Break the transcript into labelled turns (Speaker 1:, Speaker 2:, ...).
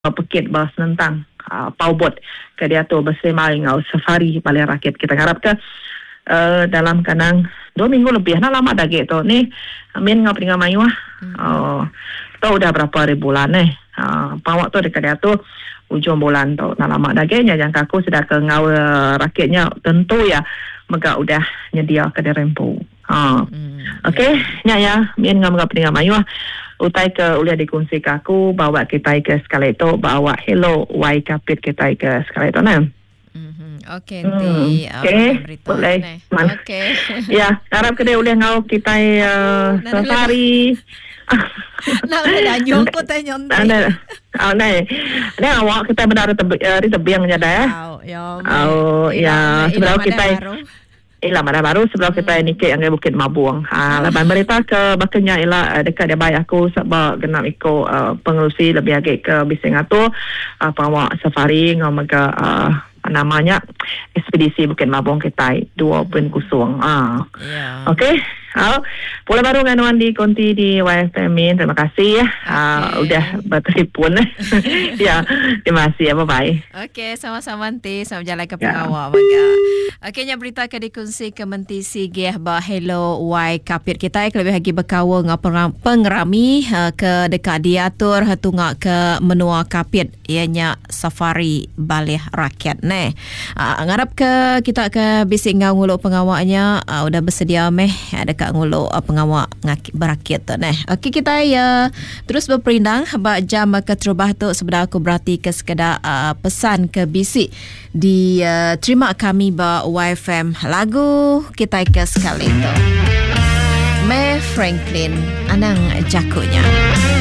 Speaker 1: pekit bas nentang paubot ke dia tu bersama ngau safari Balai Rakyat. Kita harap ke dalam kanang 2 minggu lebih nah lama dah gitu ni amin ngau peringat mayu tu udah berapa hari bulan pawak tu dekat dia tu ujung bulan tu nah lama dah genya yang kaku sudah ke ngau rakyatnya tentu ya mega udah nyedia ke derempu. Okey ya min ngau peringat mayu utai ke uliah dikongsi kaku bawa kita ke skala itu bawa hello wai kapit kita ke skala itu nah.
Speaker 2: Okey,
Speaker 1: boleh.
Speaker 2: Okey.
Speaker 1: Ya, harap ke dia boleh ngau kita safari.
Speaker 2: Nak danyo ko tayo nyonte.
Speaker 1: Ni awak kita benar di tebing nya dah. Ya, sebelum kita mana baru sebelum kita nikah yang Bukit Mabuang. Laban berita ke bakanya ialah dekat dia baik aku sebab genap ikut pengerusi lebih agak ke bising tu bawa safari ngau mega namanya ekspedisi Bukit Mabuang kita 2.0. Okey. Boleh baru dengan di konti di YFM. Terima kasih ya. Udah bertelefon. Ya, terima kasih ya. Bye-bye.
Speaker 2: Okey, sama-sama nanti sama jalan ke pengawal baga. Okey, nya berita ke dikongsi ke mentisi geh ba hello Y kapit kita lebih lagi berkawa ngau pengerami ke dekat diatur hatungak ke menua kapit ianya safari Balai Rakyat ne. Ngarap ke kita ke bisik ngau nguluk pengawaknya udah bersedia meh dekat nguluk pengawak berakyat tu ne. Okey kita ya terus berperindang bak jam ke terubah tu sebenarnya aku berarti ke sekedar pesan ke bisik di terima kami ba YFM lagu kita ke sekali tu. May Franklin anang jakunya.